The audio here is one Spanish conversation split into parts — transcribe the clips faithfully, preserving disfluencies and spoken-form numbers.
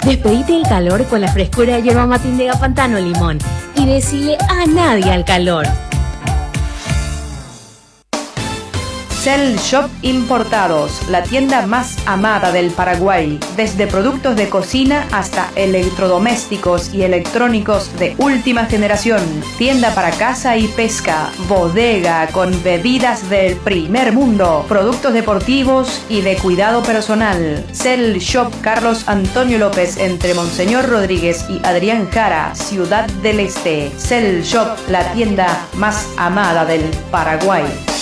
Despedite del calor con la frescura de yerba matín de Gapantano Limón y decile a nadie al calor. Cell Shop Importados, la tienda más amada del Paraguay, desde productos de cocina hasta electrodomésticos y electrónicos de última generación, tienda para casa y pesca, bodega con bebidas del primer mundo, productos deportivos y de cuidado personal. Cell Shop Carlos Antonio López entre Monseñor Rodríguez y Adrián Jara, Ciudad del Este. Cell Shop, la tienda más amada del Paraguay.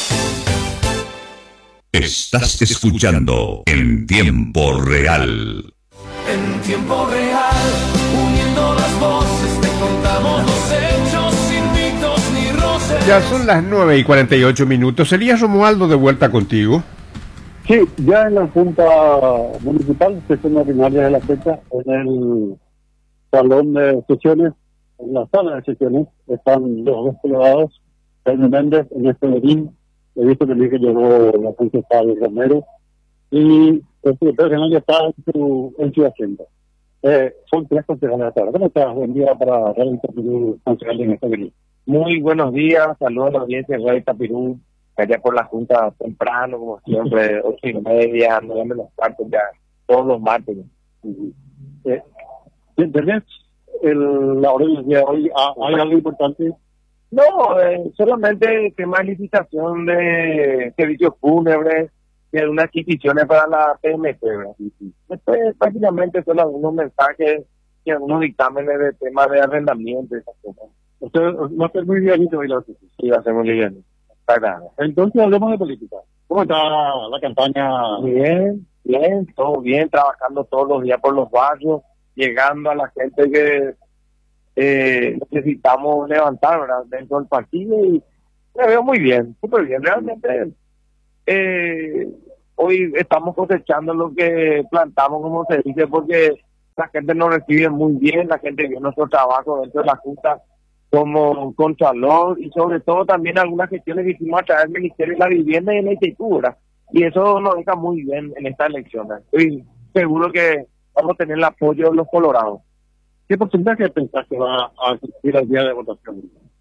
Estás escuchando En Tiempo Real. En tiempo real, uniendo las voces, te contamos los hechos sin mitos ni roces. Ya son las nueve y cuarenta y ocho minutos. Elías Romualdo, de vuelta contigo. Sí, ya en la Junta Municipal, sesión ordinaria de la fecha, en el salón de sesiones, en la sala de sesiones, están los dos delegados, Jaime Méndez, en este Medellín. He visto también que llegó la concejal Romero y el secretario general ya está en su, en su asiento. Eh, son tres concejales hasta ahora. ¿Cómo estás? Buen día para Radio Itapirú, concejal en esta avenida. Muy buenos días, saludos a la audiencia de Radio Itapirú, allá por la Junta temprano, como siempre, ocho y media, nueve menos cuarto, ya todos los martes. Eh, ¿Tenés el, la hora del día de hoy? ¿Hay algo importante? No, eh, solamente tema de licitación de servicios fúnebres, de unas adquisiciones para la P M T, ¿verdad? Después, prácticamente son algunos mensajes y algunos dictámenes de temas de arrendamiento y esas cosas. Usted va a ser muy livianito hoy la noticia. Sí, va a ser muy livianito. Está grave. Entonces hablemos de política. ¿Cómo está la campaña? Bien, bien, todo bien, trabajando todos los días por los barrios, llegando a la gente que eh, necesitamos levantar, ¿verdad?, dentro del partido, y me veo muy bien, súper bien. Realmente eh, hoy estamos cosechando lo que plantamos, como se dice, porque la gente nos recibe muy bien, la gente vio nuestro trabajo dentro de la Junta como contralor, y sobre todo también algunas gestiones que hicimos a través del Ministerio de la Vivienda y de la Agricultura, y eso nos deja muy bien en esta elección. Estoy seguro que vamos a tener el apoyo de los colorados. ¿Qué porcentaje pensás que va a asistir al día de votación?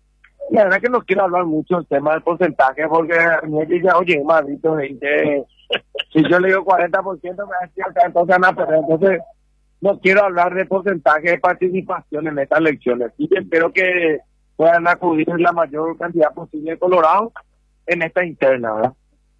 La verdad que no quiero hablar mucho del tema del porcentaje, porque me dice, oye, maldito, veinte, si yo le digo cuarenta por ciento, me va a decir, entonces van a perder. Entonces, no quiero hablar de porcentaje de participación en estas elecciones. Y espero que puedan acudir la mayor cantidad posible de colorados en esta interna, ¿verdad?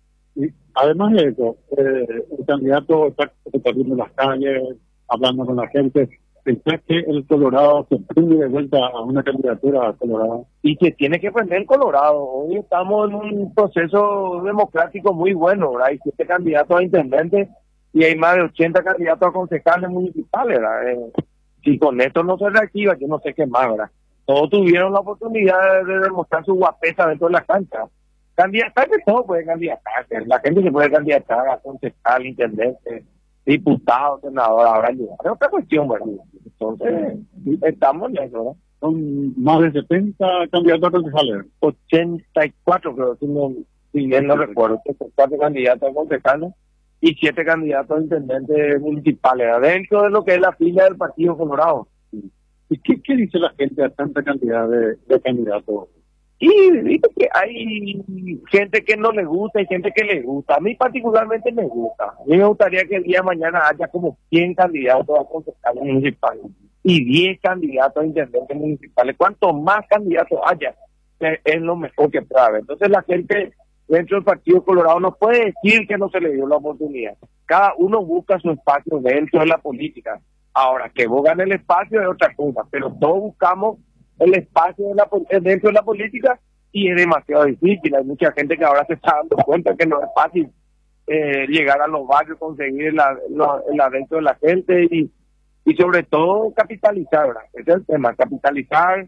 Y además de eso, eh, el candidato está recorriendo las calles, hablando con la gente. ¿Pensás que el Colorado se prende de vuelta a una candidatura a Colorado? Y que tiene que prender el Colorado. Hoy estamos en un proceso democrático muy bueno, ¿verdad? Hay siete candidatos a intendentes y hay más de ochenta candidatos a concejales municipales, ¿verdad? Eh, si con esto no se reactiva, yo no sé qué más, ¿verdad? Todos tuvieron la oportunidad de demostrar su guapesa dentro de la cancha. Candidatarse, todo puede candidatarse. La gente se puede candidatar a concejal, intendente, diputado, senador, ahora llegar. Es otra cuestión, ¿verdad? Entonces, estamos en eso, ¿verdad? Son más de setenta candidatos a concejales. ochenta y cuatro, creo, si, no, si bien no recuerdo, ochenta y cuatro candidatos a concejales y siete candidatos a intendentes municipales, dentro de lo que es la fila del Partido Colorado. ¿Y qué, qué dice la gente a tanta cantidad de, de candidatos? Y dice que hay gente que no le gusta y gente que le gusta. A mí particularmente me gusta. A mí me gustaría que el día de mañana haya como cien candidatos a concejales municipales y diez candidatos a intendentes municipales. Cuanto más candidatos haya, es lo mejor que puede haber. Entonces la gente dentro del Partido Colorado no puede decir que no se le dio la oportunidad. Cada uno busca su espacio dentro de la política. Ahora, que vos ganes el espacio es otra cosa, pero todos buscamos el espacio de la, dentro de la política, y es demasiado difícil. Hay mucha gente que ahora se está dando cuenta que no es fácil eh, llegar a los barrios, conseguir la, la, el adentro de la gente y, y sobre todo capitalizar, ¿verdad? Ese es el tema, capitalizar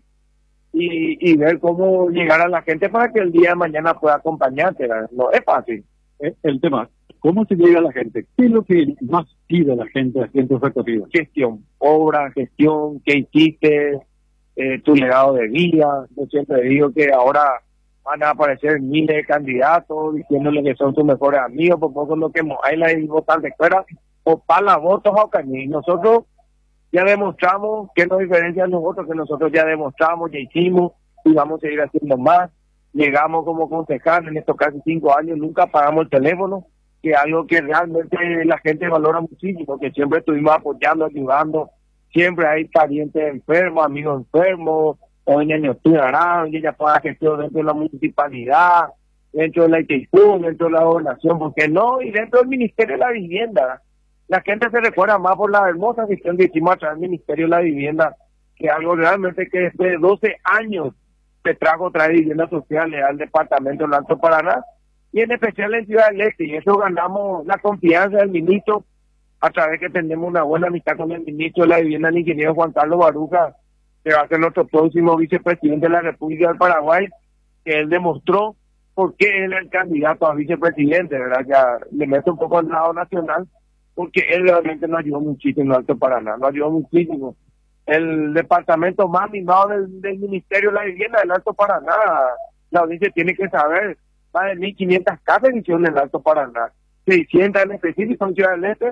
y, y ver cómo llegar a la gente para que el día de mañana pueda acompañarte, ¿verdad? No es fácil. El, el tema, ¿cómo se llega a la gente? ¿Qué es lo que más pide la gente aquí en tu recorrido? Gestión, obra, gestión, ¿qué hiciste? Eh, tu legado de vida. Yo siempre digo que ahora van a aparecer miles de candidatos diciéndole que son sus mejores amigos, por poco lo que hay la y votar de fuera o para la votos a Ocañí. Nosotros ya demostramos que nos diferencia a nosotros, que nosotros ya demostramos, ya hicimos y vamos a seguir haciendo más. Llegamos como concejal en estos casi cinco años, nunca pagamos el teléfono, que es algo que realmente la gente valora muchísimo, que siempre estuvimos apoyando, ayudando, siempre hay parientes enfermos, amigos enfermos, o en el estudiarán, y ella paga gestión dentro de la municipalidad, dentro de la I T I C U, dentro de la gobernación, porque no, y dentro del Ministerio de la Vivienda. La gente se recuerda más por la hermosa gestión que hicimos a través del Ministerio de la Vivienda, que algo realmente que después de doce años se trajo otra vez viviendas sociales al departamento del Alto Paraná, y en especial en Ciudad del Este, y eso ganamos la confianza del ministro, a través que tenemos una buena amistad con el ministro de la Vivienda, el ingeniero Juan Carlos Baruja, que va a ser nuestro próximo vicepresidente de la República del Paraguay, que él demostró por qué él es el candidato a vicepresidente, ¿verdad? Ya le meto un poco al lado nacional, porque él realmente nos ayudó muchísimo en el Alto Paraná, nos ayudó muchísimo. El departamento más mimado del, del Ministerio de la Vivienda del Alto Paraná, la audiencia tiene que saber, más de mil quinientas casas hicieron en el Alto Paraná, seiscientas en específico en Ciudad del Este,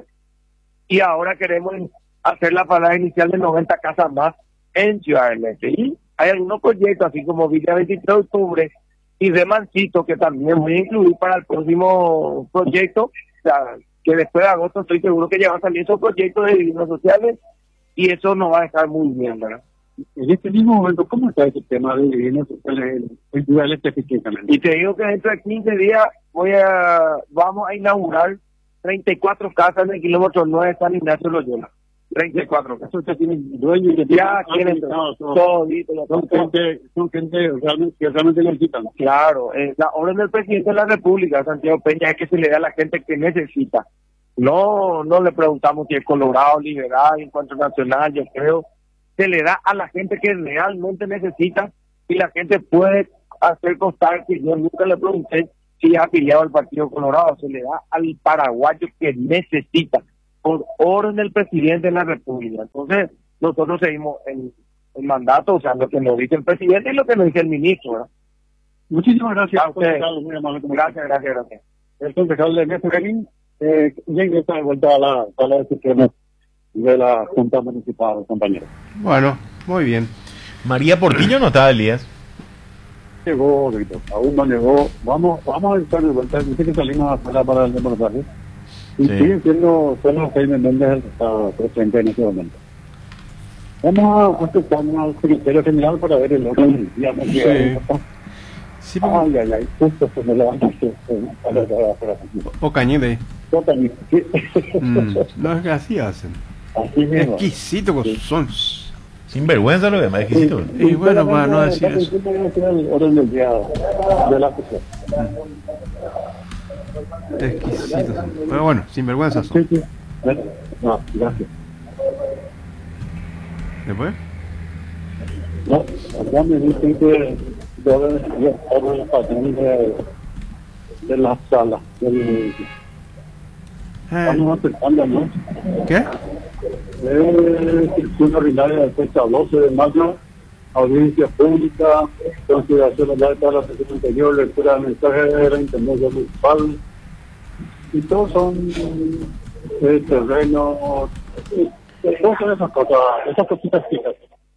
y ahora queremos hacer la parada inicial de noventa casas más en Ciudad del Este. Y hay algunos proyectos, así como Villa veintitrés de octubre y de Mancito, que también voy a incluir para el próximo proyecto, o sea, que después de agosto estoy seguro que ya van a salir esos proyectos de viviendas sociales, y eso nos va a dejar muy bien, ¿verdad? En este mismo momento, ¿cómo está ese tema de viviendas sociales en Ciudad del Este específicamente? Y te digo que dentro de quince días voy a vamos a inaugurar treinta y cuatro casas en el kilómetro nueve de San Ignacio de Loyola. treinta y cuatro casas. Eso ya tienen dueños y ya tienen todo. Todo, son gente, son gente realmente, que realmente necesitan. Claro, eh, la orden del presidente de la República, Santiago Peña, es que se le da a la gente que necesita. No, no le preguntamos si es colorado, liberal, encuentro nacional, yo creo. Se le da a la gente que realmente necesita, y la gente puede hacer constar que yo nunca le pregunté si es afiliado al Partido Colorado. Se le da al paraguayo que necesita, por orden del presidente de la República. Entonces, nosotros seguimos el, el mandato, o sea, lo que nos dice el presidente y lo que nos dice el ministro, ¿verdad? Muchísimas gracias. Muy amable, gracias, gracias, gracias. El concejal de Néstor Garín, eh, ya ingresa de vuelta a la sala de sesiones de la Junta Municipal, compañero. Bueno, muy bien. María Portillo no estaba, Elías. Llegó, Víctor, aún no llegó. Vamos, vamos a estar de vuelta. Dice que salimos afuera para el reportaje. Y Sí. sigue siendo solo Jaime Méndez el que está presente en este momento. Vamos a acercarnos al Secretario General para ver el orden. Digamos, Sí. que- Sí, porque- Ay, ay, ay, justo se me levanta. o cañete. Sí. Mm, no es que así hacen. Así mismo. Exquisito que son. Sin vergüenza lo que más exquisito. Y bueno, para no decir eso. El orden del día de la sesión. Exquisitos son. Pero bueno, sin vergüenza Sí, son. sí. No, gracias. Después. No, acá me dicen que deben ser el patrón de, de la sala. Del, Eh, vamos acercando, ¿no? ¿Qué? Eh, sesión ordinaria de fecha doce de mayo, audiencia pública, consideración oral para la sesión anterior, lectura de mensaje de la Intendencia Municipal, y todos son eh, terrenos, eh, todas son esas cosas, esas cositas fijas.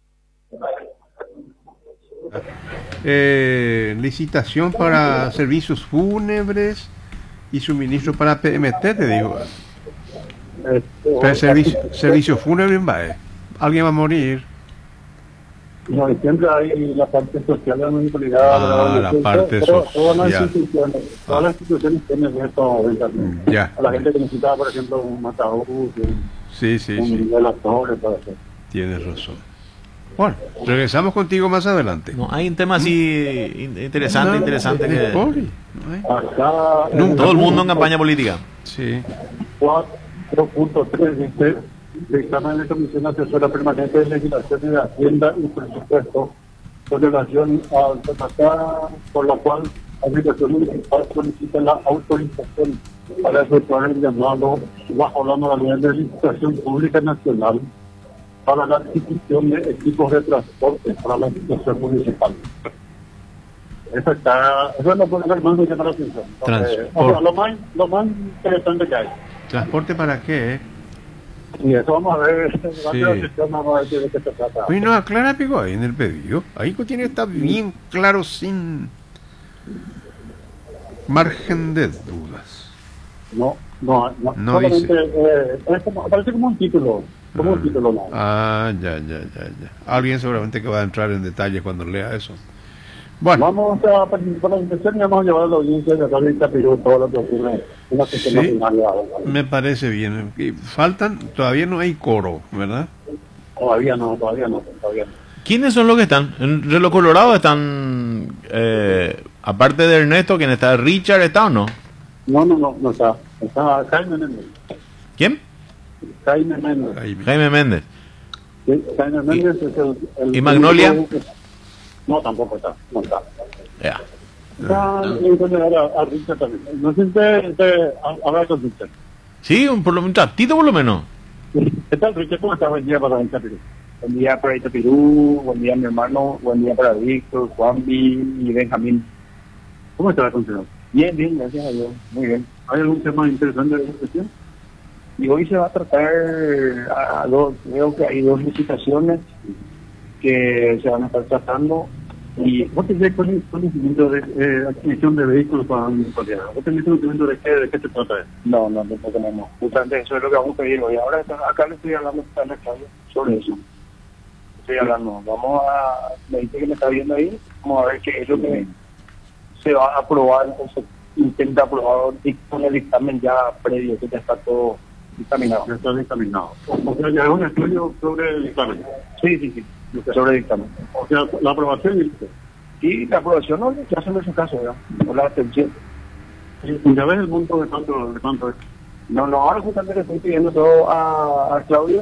Eh, licitación para servicios fúnebres y suministro para P M T, te digo. Este, Pero servicio, servicio fúnebre, vaya. Alguien va a morir. No, y siempre hay la parte social de la municipalidad. Ah, la parte pero todas las social. instituciones, todas las instituciones tienen esto también. Ya. A la gente que necesita, por ejemplo, un ataúd, un, Sí, sí, un sí. velador, para hacer. Tienes razón. Bueno, regresamos contigo más adelante. No, hay un tema así in- interesante, No, interesante de que poli, ¿no hay? Acá, No, en todo el mundo en campaña política. Sí. cuatro punto tres dice: dictamen de Comisión Asesora Permanente de Legislación y de Hacienda y Presupuesto con relación al tratado por la cual la Administración Municipal solicita la autorización para efectuar el llamado bajo la modalidad de licitación pública nacional para la adquisición de equipos de transporte para la administración municipal. Eso está, eso es lo que más me llama la atención. Porque, Transporte. o sea, lo más, lo más interesante que hay. ¿Transporte para qué? Y eso vamos a ver, durante la sesión vamos a ver de qué se trata. Oye, no aclara pico ahí en el pedido. Ahí tiene que estar bien claro, sin margen de dudas. No, no, no, No solamente, dice. eh, es como, parece como un título, como un título, no. Ah, ya, ya, ya, ya. Alguien seguramente que va a entrar en detalles cuando lea eso. Bueno, Vamos a participar en la sesión y vamos a llevar a la audiencia de la lista Perú todo lo que ocurre en la sesión Sí. nacional. me parece bien. Y faltan, todavía no hay coro, ¿verdad? Todavía no, todavía no, todavía no. ¿Quiénes son los que están? En Reloj Colorado están, eh, aparte de Ernesto, ¿quién está? ¿Richard está o no? No, no, no, no está. Está Jaime Méndez. ¿Quién? Jaime Méndez. Ahí, Jaime Méndez. Sí, Jaime Méndez es el, el- ¿Y Magnolia? el- No, tampoco está, no está. Ya. Está en general a, a Richard también. No sé si te, te habla con Richard. Sí, un, por lo, un ratito por lo menos. ¿Qué tal, Richard? ¿Cómo estás? Buen día para la Perú. Buen día para Itapirú, buen día mi hermano, buen día para Víctor, Juanvi y Benjamín. ¿Cómo está la consideración? Bien, bien, gracias a Dios, muy bien. ¿Hay algún tema interesante de esta sesión? Y hoy se va a tratar a, a dos, creo que hay dos licitaciones que se van a estar tratando. Y vos tenés con- conocimiento de eh, adquisición de vehículos para municipalidad. ¿Vos tenés conocimiento de qué, de qué se trata esto? No, no, no tenemos. Justamente eso es lo que vamos a pedir hoy. Ahora está- acá le estoy hablando a la Claudia sobre eso. Estoy hablando. Vamos a, me dice que me está viendo ahí, vamos a ver qué es lo que se va a aprobar o se intenta aprobar con el dictamen ya previo, que ya está todo dictaminado. Ya está dictaminado. O sea, ya es un estudio sobre el dictamen. Sí, sí, sí, sobre el dictamen. O sea, la aprobación y Y la aprobación no ya se en su caso, ¿verdad? O la abstención. y ya ves el monto de cuánto, de cuánto es. No, no, ahora justamente le estoy pidiendo todo a, a Claudio.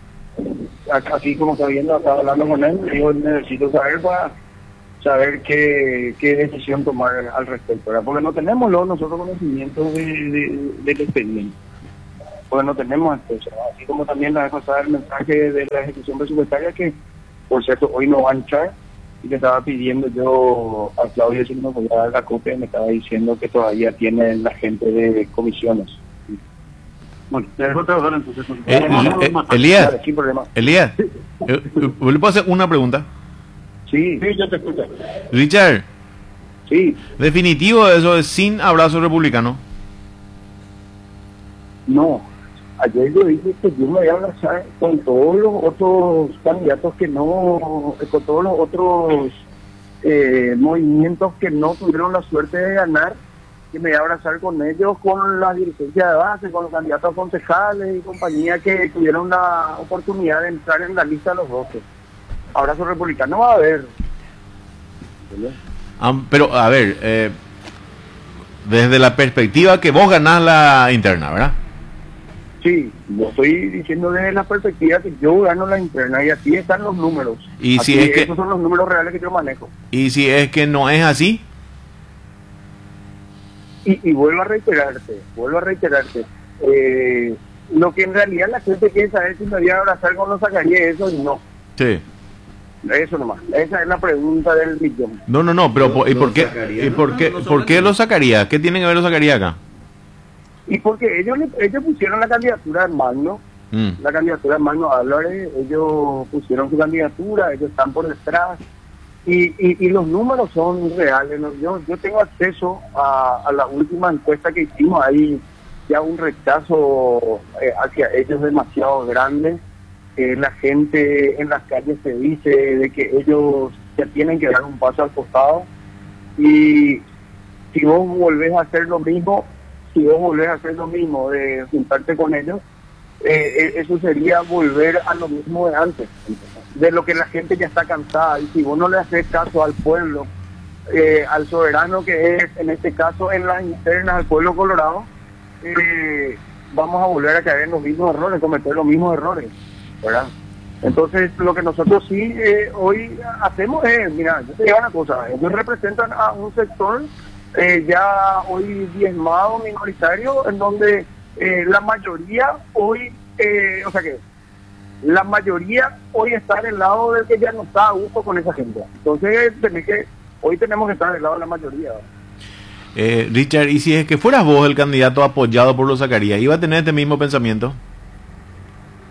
Ac- Aquí como está viendo, acá hablando con él, yo necesito saber para saber qué, qué decisión tomar al respecto, ¿verdad? Porque no tenemos luego nosotros conocimiento de, de, del expediente. Porque no tenemos acceso, ¿no? Así como también la vez pasada el mensaje de la ejecución presupuestaria que, por cierto, hoy no va a entrar, y le estaba pidiendo yo a Claudio si no podía dar la copia, y me estaba diciendo que todavía tiene la gente de comisiones. Bueno, te dejo trabajar entonces. Eh, Vamos a eh, ver más. Elías, Vale, sin problema. Elías, eh, eh, ¿le puedo hacer una pregunta? Sí, Sí, ya te escucho. Richard, sí. definitivo eso es sin abrazo republicano. No, ayer yo dije que yo me voy a abrazar con todos los otros candidatos que no, con todos los otros eh, movimientos que no tuvieron la suerte de ganar, que me voy a abrazar con ellos, con la dirigencia de base, con los candidatos a concejales y compañía que tuvieron la oportunidad de entrar en la lista de los doce. Abrazo republicano va a haber. Ah, pero, a ver, eh, desde la perspectiva que vos ganás la interna, ¿verdad? Sí, yo estoy diciendo desde la perspectiva que yo gano la interna y así están los números. Y Así, si es que- esos son los números reales que yo manejo. Y si es que no es así, Y, y vuelvo a reiterarte, vuelvo a reiterarte, eh, lo que en realidad la gente quiere saber si me voy a abrazar con los sacaría eso y no, sí. eso nomás, esa es la pregunta del millón. No, no, no, pero Lo- po- ¿y lo por qué, sacaría, y ¿no? por No, qué, no por qué solamente- lo sacaría? ¿Qué tiene que ver lo sacaría acá? Y porque ellos le- ellos pusieron la candidatura de Magno, Mm. la candidatura de Magno Álvarez, ellos pusieron su candidatura, ellos están por detrás, y, y, y los números son reales, ¿no? Yo, yo tengo acceso a, a la última encuesta que hicimos, hay ya un rechazo eh, hacia ellos demasiado grande, eh, la gente en las calles se dice de que ellos ya tienen que dar un paso al costado, y si vos volvés a hacer lo mismo, si vos volvés a hacer lo mismo de juntarte con ellos, eh, eh, eso sería volver a lo mismo de antes, de lo que la gente ya está cansada. Y si vos no le haces caso al pueblo, eh, al soberano que es, en este caso, en las internas, al pueblo colorado, eh, vamos a volver a caer en los mismos errores, cometer los mismos errores, ¿verdad? Entonces, lo que nosotros sí eh, hoy hacemos es, mira, yo te digo una cosa, ellos representan a un sector eh, ya hoy diezmado, minoritario, en donde eh, la mayoría hoy, eh, o sea que, la mayoría hoy está del lado del que ya no está a gusto con esa gente. Entonces, tenés que, hoy tenemos que estar del lado de la mayoría. Eh, Richard, ¿y si es que fueras vos el candidato apoyado por los Zacarías, iba a tener este mismo pensamiento?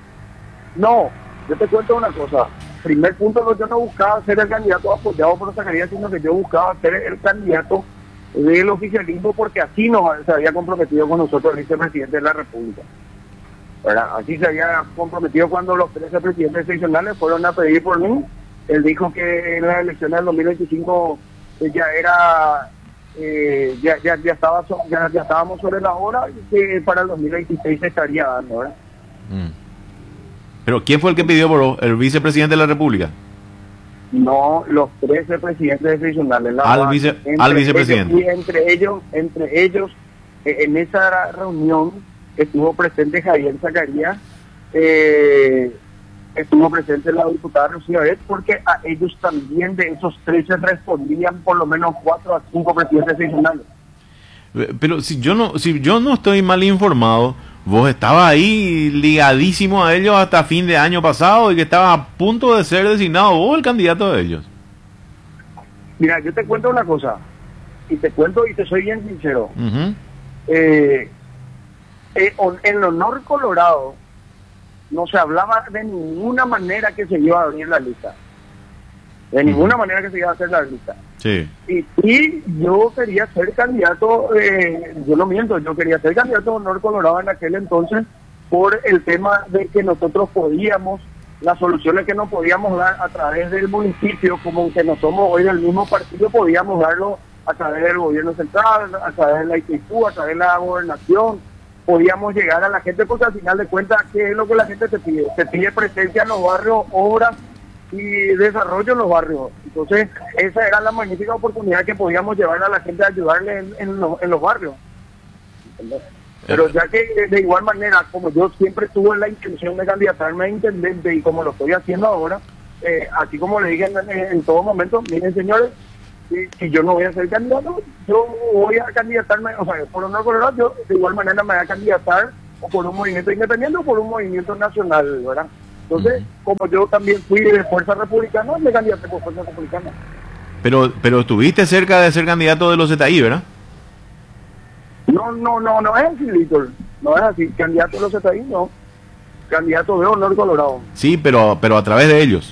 No, yo te cuento una cosa. Primer punto, no, yo no buscaba ser el candidato apoyado por Zacarías, sino que yo buscaba ser el candidato del oficialismo, porque así nos se había comprometido con nosotros el vicepresidente de la República. ¿Verdad? Así se había comprometido cuando los trece presidentes seccionales fueron a pedir por mí. Él dijo que en las elecciones del dos mil veinticinco eh, ya era eh, ya, ya, ya, estaba so, ya, ya estábamos sobre la hora y que para el dos mil veintiséis se estaría dando, ¿verdad? Mm. Pero ¿quién fue el que pidió por vos? ¿El vicepresidente de la República? No, los trece presidentes seccionales. La Al, base, vice, entre al vicepresidente. Ellos, y entre ellos, entre ellos eh, en esa reunión estuvo presente Javier Zacarías, eh, estuvo presente la diputada Rocío Aret, porque a ellos también de esos trece respondían por lo menos cuatro a cinco presidentes seccionales. Pero si yo no, si yo no estoy mal informado, vos estabas ahí ligadísimo a ellos hasta fin de año pasado y que estabas a punto de ser designado vos el candidato de ellos. Mira, yo te cuento una cosa, y te cuento y te soy bien sincero. Uh-huh. eh, eh, en Honor Colorado no se hablaba de ninguna manera que se iba a abrir la lista. De ninguna uh-huh. manera que se iba a hacer la lista. Sí. Y, y yo quería ser candidato, eh, yo no miento, yo quería ser candidato a Honor Colorado en aquel entonces por el tema de que nosotros podíamos, las soluciones que nos podíamos dar a través del municipio, como que no somos hoy del mismo partido, podíamos darlo a través del gobierno central, a través de la I T I C U, a través de la gobernación, podíamos llegar a la gente, porque al final de cuentas, ¿qué es lo que la gente te pide? Te pide presencia en los barrios, obras y desarrollo en los barrios. Entonces, esa era la magnífica oportunidad que podíamos llevar a la gente a ayudarle en, en, lo, en los barrios. ¿Entendés? Pero ya que de igual manera, como yo siempre tuve la intención de candidatarme a intendente y como lo estoy haciendo ahora, eh, así como le dije en, en, en todo momento, miren señores, si, si yo no voy a ser candidato, yo voy a candidatarme, o sea, por Honor Colorado, yo de igual manera me voy a candidatar o por un movimiento independiente o por un movimiento nacional, ¿verdad? Entonces, como yo también fui de Fuerza Republicana, me candidaté por Fuerza Republicana. Pero, pero estuviste cerca de ser candidato de los Z I, ¿verdad? No, no, no, no es así, Víctor. No es así. Candidato de los Z I, no. Candidato de Honor Colorado. Sí, pero, pero a través de ellos.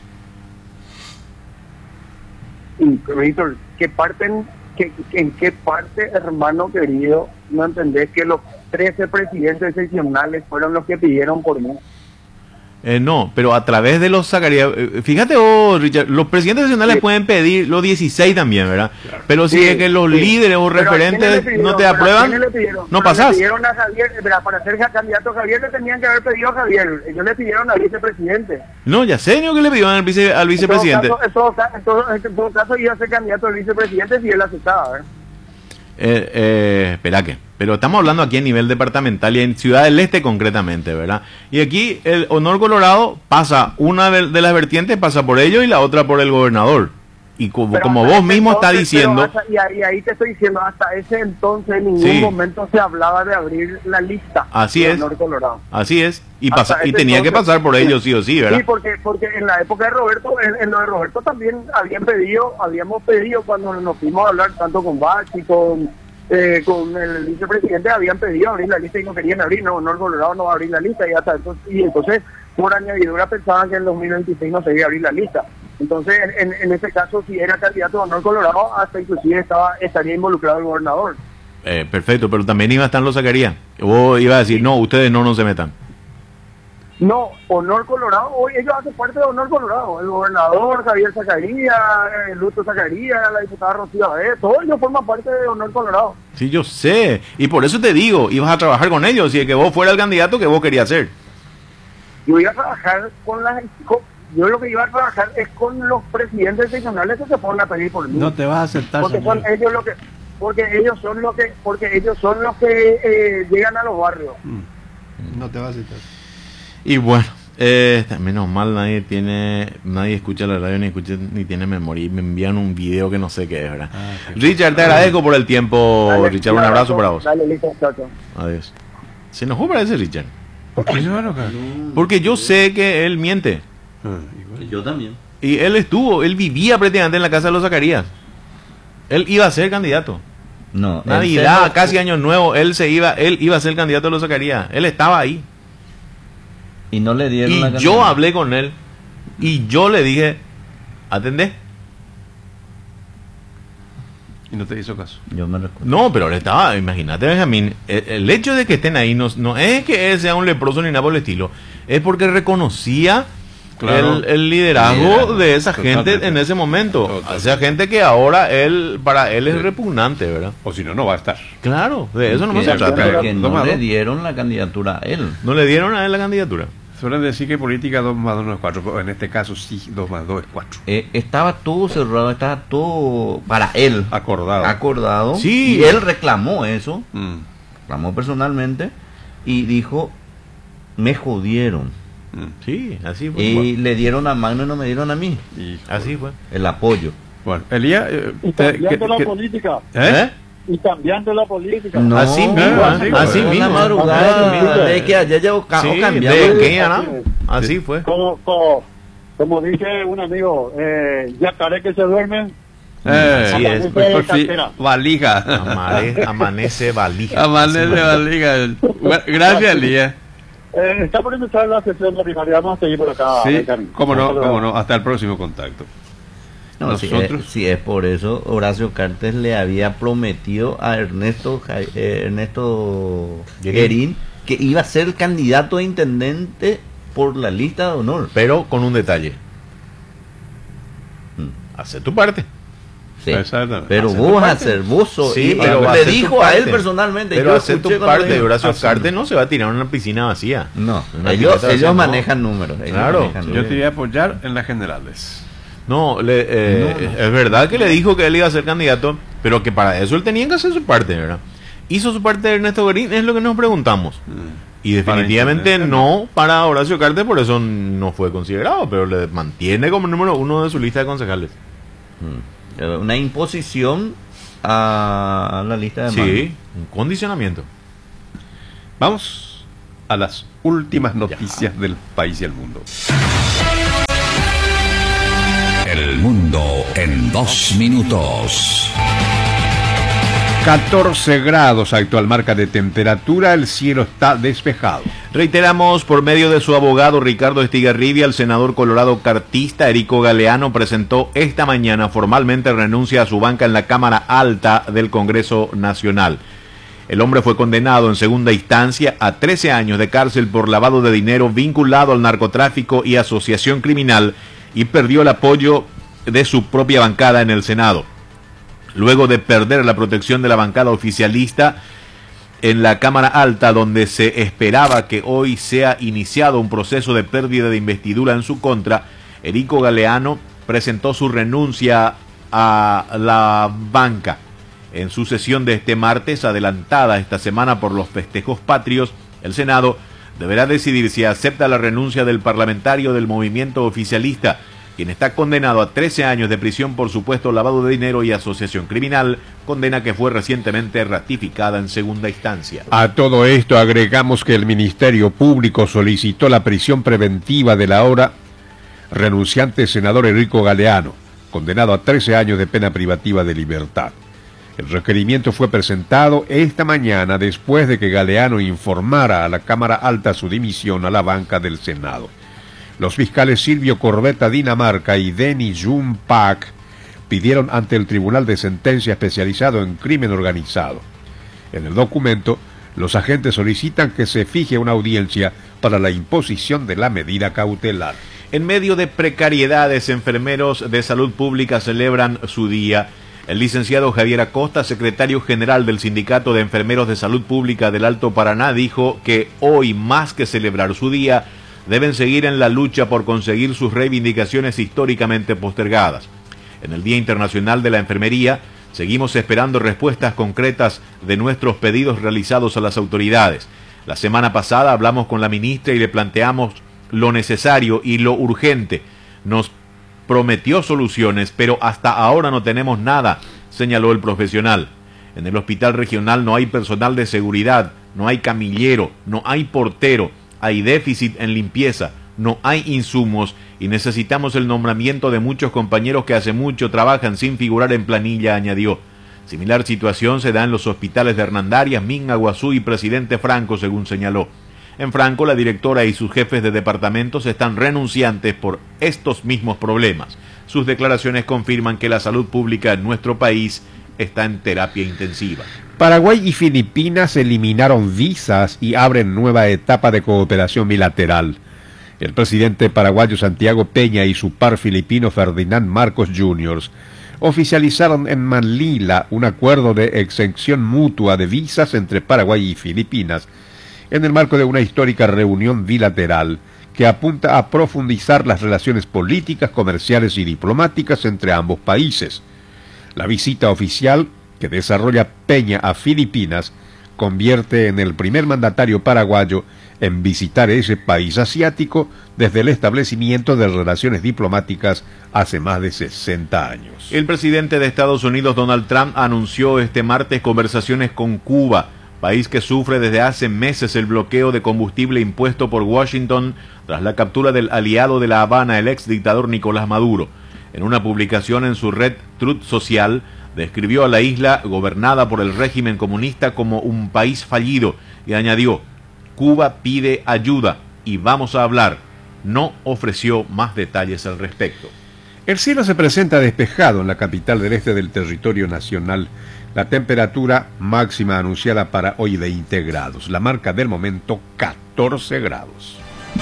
Y, Víctor, ¿qué parte, en, qué, en qué parte, hermano querido, no entendés que los trece presidentes seccionales fueron los que pidieron por mí? Eh, no, pero a través de los Zacarías, eh, fíjate vos, Richard, los presidentes nacionales sí pueden pedir los dieciséis también, ¿verdad? Claro. Pero si sí, es que los sí. líderes o pero referentes pidieron, no te aprueban, no pasás. Le pidieron a Javier, para ser candidato a Javier le tenían que haber pedido a Javier, ellos le pidieron al vicepresidente. No, ya sé yo que le pidieron al, vice, al vicepresidente. En todo, caso, en, todo, en, todo, en todo caso iba a ser candidato al vicepresidente si él aceptaba, ¿verdad? Eh, eh, espera que, pero estamos hablando aquí a nivel departamental y en Ciudad del Este concretamente, ¿verdad? Y aquí el Honor Colorado pasa, una de las vertientes pasa por ellos y la otra por el gobernador. Y como, como vos mismo estás diciendo... Hasta, y, ahí, y ahí te estoy diciendo, hasta ese entonces en ningún sí. momento se hablaba de abrir la lista. Así de es. Honor Colorado. Así es. Y, pasa, y tenía entonces, que pasar por ellos sí o sí, ¿verdad? Sí, porque, porque en la época de Roberto, en, en lo de Roberto también habían pedido, habíamos pedido cuando nos fuimos a hablar tanto con Bachi, con... Eh, con el vicepresidente habían pedido abrir la lista y no querían abrir, no, Honor Colorado no va a abrir la lista y hasta entonces, y entonces por añadidura pensaban que en dos mil veintiséis no se iba a abrir la lista. Entonces en, en ese caso si era candidato a Honor Colorado hasta inclusive estaba estaría involucrado el gobernador. Eh, perfecto, pero también iba a estar los Zacarías. Vos ibas a decir, no, ustedes no, no se metan. No, Honor Colorado, hoy ellos hacen parte de Honor Colorado, el gobernador Javier Zacarías, el Luto Zacarías, la diputada Rocío Adet, todos ellos forman parte de Honor Colorado. Sí, yo sé, y por eso te digo, ibas a trabajar con ellos, si es que vos fuera el candidato que vos querías ser. Yo iba a trabajar con las... Con, yo lo que iba a trabajar es con los presidentes seccionales que se ponen a pedir por mí. No te vas a aceptar, porque señor. son ellos lo que, porque ellos son los que, porque ellos son los que eh, llegan a los barrios. Mm. No te vas a aceptar. Y bueno, eh, menos mal nadie tiene, nadie escucha la radio ni escucha ni tiene memoria. Y me envían un video que no sé qué es, ¿verdad? Ah, Richard, te agradezco por el tiempo. Dale, Richard, un abrazo abrazo para vos. Dale, listo, chao, chao. Adiós. Se enojó para ese Richard. ¿Por qué se va a enojar? Porque yo sé que él miente. Ah, yo también. Y él estuvo, él vivía prácticamente en la casa de los Zacarías. Él iba a ser candidato. No. Navidad, casi Año Nuevo, él se iba, él iba a ser candidato de los Zacarías. Él estaba ahí. Y no le dieron la Y yo candidatura. hablé con él y yo le dije, atendé. Y no te hizo caso. Yo me recuerdo. No, pero él estaba, imagínate, Benjamín, el, el hecho de que estén ahí no, no es que él sea un leproso ni nada por el estilo, es porque reconocía Claro. el, el liderazgo Liderazgo, de esa totalmente. gente en ese momento. Totalmente. Esa gente que ahora él, para él es Sí. repugnante, ¿verdad? O si no, no va a estar. Claro, de eso no Que- se trata. porque no Dos más le dos. dieron la candidatura a él. No le dieron a él la candidatura. Suelen decir que política dos más dos no es cuatro, pero en este caso sí, dos más dos es cuatro. Eh, estaba todo cerrado, estaba todo para él Acordado. acordado. Sí. Y él reclamó eso, Mm, reclamó personalmente y dijo, me jodieron. mm. Sí, así fue. Y le dieron a Magno y no me dieron a mí Y, Así fue. el apoyo. bueno, Elías... eh, Y te- cambiando que- la que- política. ¿Eh? Y cambiando la política. No, Así mismo, así así en la mismo. madrugada, Así mismo. de que ayer ya ca- Sí, cambiaron. de que ya, ¿no? Así fue. Como, como, como dice un amigo, eh, ya caré que se duerme. Eh, Así es. pues, por fin, Cartera. valija. Amare- amanece valija. Amanece valija. Bueno, gracias, Elías. Eh, está por empezar la sesión ordinaria. Vamos a seguir por acá. Sí, Benjamín. cómo no, Hasta luego. cómo no. Hasta el próximo contacto. No, si, Nosotros- es, si es por eso, Horacio Cartes le había prometido a Ernesto Ja- eh, Ernesto Guerín. Guerín que iba a ser candidato a intendente por la lista de honor. Pero con un detalle. Mm. Hace tu parte. Sí. Exactamente. Pero Hace vos tu vas a parte. ser, vos sos. Sí, y pero le hace tu dijo a él parte. personalmente. Pero yo hace escuché tu cuando parte. dijo. Horacio Hace- Cartes no se va a tirar en una piscina vacía. No, Una ellos, pileta vacía, ellos no. manejan números. ellos Claro, manejan Yo números. te voy a apoyar en las generales. No, le, eh, No, no. es verdad que le dijo que él iba a ser candidato, pero que para eso él tenía que hacer su parte, ¿verdad? Hizo su parte de Ernesto Guerín, es lo que nos preguntamos. Y Para definitivamente intendente, no para Horacio Cartes, por eso no fue considerado, pero le mantiene como número uno de su lista de concejales. Mm. Eh, Una imposición a la lista de Sí, un condicionamiento. Vamos a las últimas noticias del país y el mundo. El mundo en dos minutos. catorce grados actual marca de temperatura, el cielo está despejado. Reiteramos por medio de su abogado Ricardo Estigarribia, el senador colorado cartista Erico Galeano presentó esta mañana formalmente renuncia a su banca en la Cámara Alta del Congreso Nacional. El hombre fue condenado en segunda instancia a trece años de cárcel por lavado de dinero vinculado al narcotráfico y asociación criminal y perdió el apoyo de su propia bancada en el Senado. Luego de perder la protección de la bancada oficialista en la Cámara Alta, donde se esperaba que hoy sea iniciado un proceso de pérdida de investidura en su contra, Erico Galeano presentó su renuncia a la banca. En su sesión de este martes, adelantada esta semana por los festejos patrios, el Senado deberá decidir si acepta la renuncia del parlamentario del movimiento oficialista, quien está condenado a trece años de prisión por supuesto lavado de dinero y asociación criminal, condena que fue recientemente ratificada en segunda instancia. A todo esto agregamos que el Ministerio Público solicitó la prisión preventiva del ahora renunciante senador Erico Galeano, condenado a trece años de pena privativa de libertad. El requerimiento fue presentado esta mañana después de que Galeano informara a la Cámara Alta su dimisión a la banca del Senado. Los fiscales Silvio Corbetta Dinamarca y Denis Jun Pak pidieron ante el Tribunal de Sentencia especializado en crimen organizado. En el documento, los agentes solicitan que se fije una audiencia para la imposición de la medida cautelar. En medio de precariedades, enfermeros de salud pública celebran su día. El licenciado Javier Acosta, secretario general del Sindicato de Enfermeros de Salud Pública del Alto Paraná, dijo que hoy, más que celebrar su día, deben seguir en la lucha por conseguir sus reivindicaciones históricamente postergadas. En el Día Internacional de la Enfermería, seguimos esperando respuestas concretas de nuestros pedidos realizados a las autoridades. La semana pasada hablamos con la ministra y le planteamos lo necesario y lo urgente. Nos prometió soluciones, pero hasta ahora no tenemos nada, señaló el profesional. En el hospital regional no hay personal de seguridad, no hay camillero, no hay portero, hay déficit en limpieza, no hay insumos y necesitamos el nombramiento de muchos compañeros que hace mucho trabajan sin figurar en planilla, añadió. Similar situación se da en los hospitales de Hernandarias, Minga, Guazú y Presidente Franco, según señaló. En Franco, la directora y sus jefes de departamentos están renunciantes por estos mismos problemas. Sus declaraciones confirman que la salud pública en nuestro país está en terapia intensiva. Paraguay y Filipinas eliminaron visas y abren nueva etapa de cooperación bilateral. El presidente paraguayo Santiago Peña y su par filipino Ferdinand Marcos junior oficializaron en Manila un acuerdo de exención mutua de visas entre Paraguay y Filipinas en el marco de una histórica reunión bilateral que apunta a profundizar las relaciones políticas, comerciales y diplomáticas entre ambos países. La visita oficial que desarrolla Peña a Filipinas convierte en el primer mandatario paraguayo en visitar ese país asiático desde el establecimiento de relaciones diplomáticas hace más de sesenta años. El presidente de Estados Unidos, Donald Trump, anunció este martes conversaciones con Cuba, país que sufre desde hace meses el bloqueo de combustible impuesto por Washington tras la captura del aliado de La Habana, el ex dictador Nicolás Maduro. En una publicación en su red Truth Social, describió a la isla gobernada por el régimen comunista como un país fallido y añadió: Cuba pide ayuda y vamos a hablar. No ofreció más detalles al respecto. El cielo se presenta despejado en la capital del este del territorio nacional. La temperatura máxima anunciada para hoy veinte grados. La marca del momento catorce grados.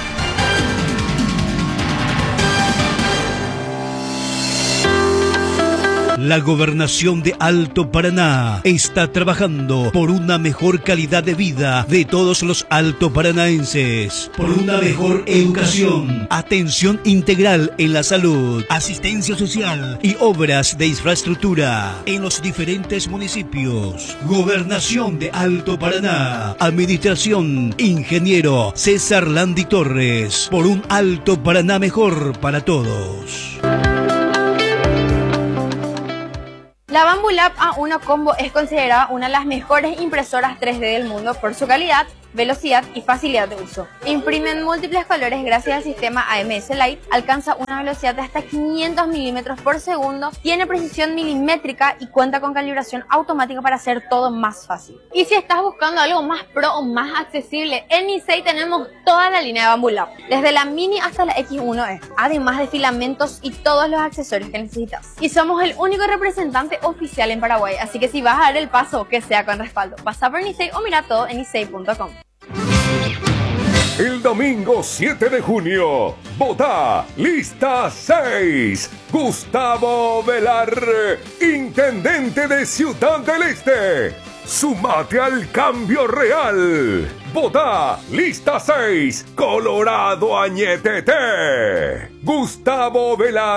La Gobernación de Alto Paraná está trabajando por una mejor calidad de vida de todos los altoparanaenses, por una mejor educación, atención integral en la salud, asistencia social y obras de infraestructura en los diferentes municipios. Gobernación de Alto Paraná, Administración, Ingeniero César Landi Torres, por un Alto Paraná mejor para todos. La Bambu Lab A uno Combo es considerada una de las mejores impresoras tres D del mundo por su calidad, velocidad y facilidad de uso. Imprime en múltiples colores gracias al sistema A M S Light, alcanza una velocidad de hasta quinientos milímetros por segundo, tiene precisión milimétrica y cuenta con calibración automática para hacer todo más fácil. Y si estás buscando algo más pro o más accesible, en Nisei tenemos toda la línea de Bambu Lab, desde la Mini hasta la X uno E, además de filamentos y todos los accesorios que necesitas. Y somos el único representante oficial en Paraguay, así que si vas a dar el paso, que sea con respaldo. Pasa por Nisei o mira todo en nisei punto com. El domingo siete de junio, vota lista seis. Gustavo Velar, intendente de Ciudad del Este. Sumate al cambio real. Vota lista seis. Colorado Añetete. Gustavo Velar.